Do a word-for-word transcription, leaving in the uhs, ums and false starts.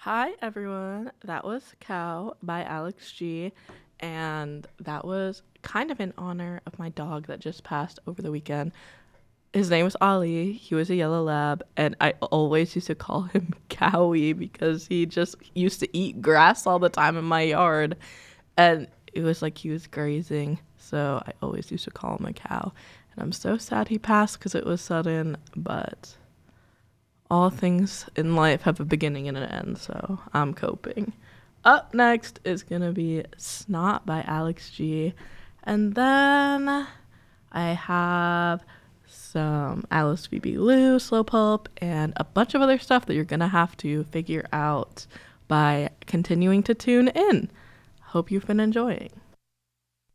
Hi, everyone. That was Cow by Alex G. And that was kind of in honor of my dog that just passed over the weekend. His name was Ali. He was a yellow lab. And I always used to call him Cowie because he just used to eat grass all the time in my yard. And it was like he was grazing. So I always used to call him a cow. And I'm so sad he passed because it was sudden. But all things in life have a beginning and an end, so I'm coping. Up next is gonna be Snot by Alex G. And then I have some Alice B B Lou, Slow Pulp, and a bunch of other stuff that you're gonna have to figure out by continuing to tune in. Hope you've been enjoying.